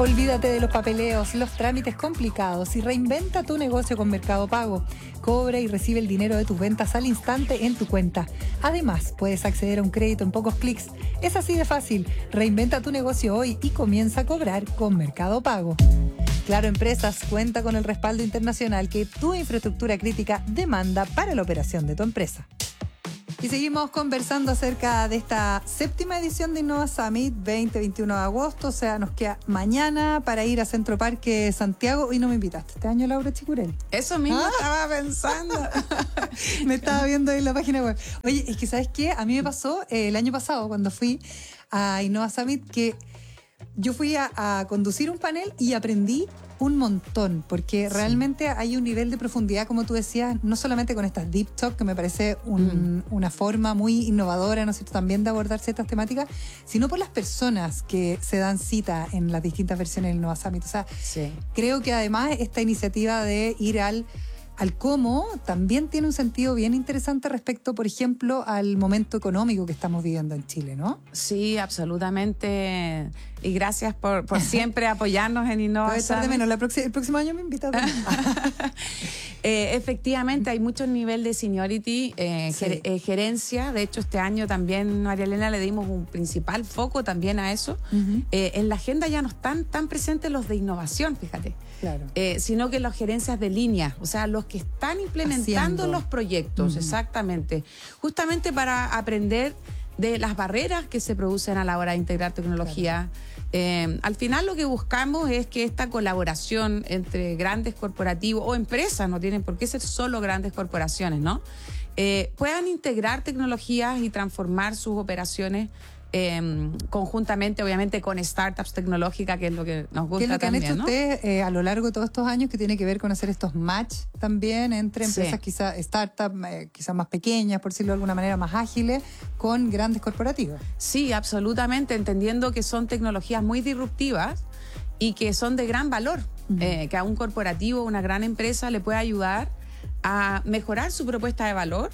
Olvídate de los papeleos, los trámites complicados y reinventa tu negocio con Mercado Pago. Cobra y recibe el dinero de tus ventas al instante en tu cuenta. Además, puedes acceder a un crédito en pocos clics. Es así de fácil. Reinventa tu negocio hoy y comienza a cobrar con Mercado Pago. Claro Empresas cuenta con el respaldo internacional que tu infraestructura crítica demanda para la operación de tu empresa. Y seguimos conversando acerca de esta 7ª edición de Innova Summit 20-21 de agosto. O sea, nos queda mañana para ir a Centro Parque Santiago. Hoy no me invitaste este año, Laura Chicurel. Eso mismo estaba pensando. Me estaba viendo ahí en la página web. Oye, es que ¿sabes qué? A mí me pasó el año pasado cuando fui a Innova Summit que yo fui a conducir un panel y aprendí un montón, porque realmente hay un nivel de profundidad, como tú decías, no solamente con estas Deep Talk, que me parece una forma muy innovadora, ¿no es cierto?, también de abordar ciertas temáticas, sino por las personas que se dan cita en las distintas versiones del Innova Summit. O sea, creo que además esta iniciativa de ir al cómo también tiene un sentido bien interesante respecto, por ejemplo, al momento económico que estamos viviendo en Chile, ¿no? Sí, absolutamente. Y gracias por siempre apoyarnos en Innova Summit. De menos, el próximo año me invitas. Efectivamente, hay mucho nivel de seniority, gerencia. De hecho, este año también, María Elena, le dimos un principal foco también a eso. En la agenda ya no están tan presentes los de innovación, fíjate. Claro. Sino que las gerencias de línea, o sea, los que están implementando los proyectos, exactamente. Justamente para aprender de las barreras que se producen a la hora de integrar tecnología. Al final lo que buscamos es que esta colaboración entre grandes corporativos o empresas, no tienen por qué ser solo grandes corporaciones, ¿no? Puedan integrar tecnologías y transformar sus operaciones conjuntamente, obviamente, con startups tecnológicas, que es lo que nos gusta. ¿Qué es lo que también, han hecho ¿no? ustedes a lo largo de todos estos años, que tiene que ver con hacer estos match también entre empresas quizás startups, quizás más pequeñas, por decirlo de alguna manera, más ágiles, con grandes corporativos? Sí, absolutamente, entendiendo que son tecnologías muy disruptivas y que son de gran valor, que a un corporativo, una gran empresa le puede ayudar a mejorar su propuesta de valor,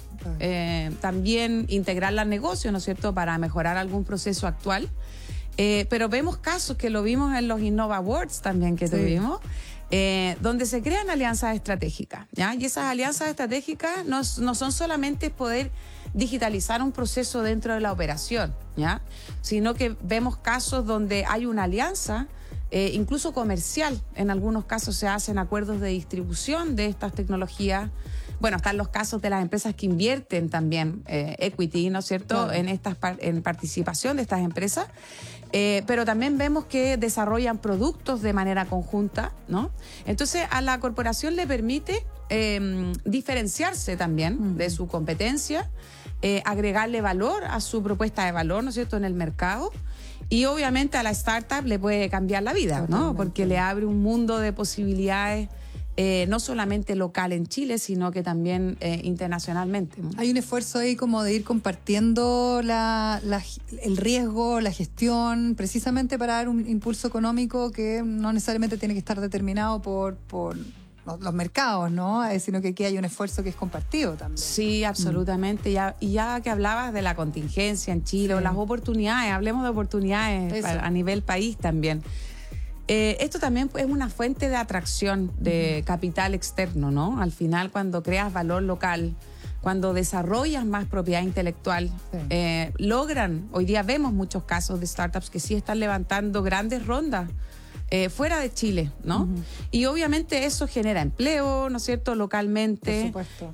también integrarla al negocio, ¿no es cierto?, para mejorar algún proceso actual. Pero vemos casos que lo vimos en los Innova Awards también que tuvimos, donde se crean alianzas estratégicas, ¿ya? Y esas alianzas estratégicas no son solamente poder digitalizar un proceso dentro de la operación, ¿ya?, sino que vemos casos donde hay una alianza incluso comercial. En algunos casos se hacen acuerdos de distribución de estas tecnologías. Bueno, están los casos de las empresas que invierten también equity, ¿no es cierto?, claro, en participación de estas empresas. Pero también vemos que desarrollan productos de manera conjunta, ¿no? Entonces, a la corporación le permite diferenciarse también de su competencia, agregarle valor a su propuesta de valor, ¿no es cierto?, en el mercado. Y obviamente a la startup le puede cambiar la vida, ¿no? Porque le abre un mundo de posibilidades, no solamente local en Chile, sino que también internacionalmente, ¿no? Hay un esfuerzo ahí como de ir compartiendo el riesgo, la gestión, precisamente para dar un impulso económico que no necesariamente tiene que estar determinado por los mercados, ¿no? Sino que aquí hay un esfuerzo que es compartido también. Sí, absolutamente. Y ya que hablabas de la contingencia en Chile, o las oportunidades, hablemos de oportunidades a nivel país también. Esto también es una fuente de atracción de capital externo, ¿no? Al final, cuando creas valor local, cuando desarrollas más propiedad intelectual, logran, hoy día vemos muchos casos de startups que sí están levantando grandes rondas fuera de Chile, ¿no? Y obviamente eso genera empleo, ¿no es cierto?, localmente,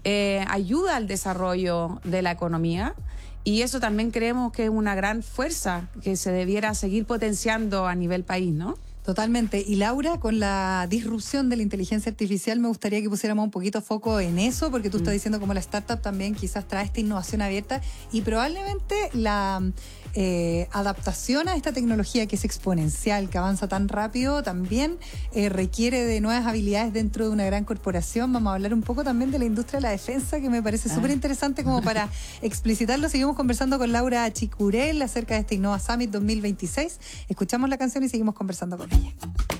ayuda al desarrollo de la economía, y eso también creemos que es una gran fuerza que se debiera seguir potenciando a nivel país, ¿no? Totalmente. Y Laura, con la disrupción de la inteligencia artificial, me gustaría que pusiéramos un poquito foco en eso, porque tú estás diciendo como la startup también quizás trae esta innovación abierta y probablemente la adaptación a esta tecnología que es exponencial, que avanza tan rápido, también requiere de nuevas habilidades dentro de una gran corporación. Vamos a hablar un poco también de la industria de la defensa, que me parece súper interesante como para explicitarlo. Seguimos conversando con Laura Chicurel acerca de este Innova Summit 2026. Escuchamos la canción y seguimos conversando con ella.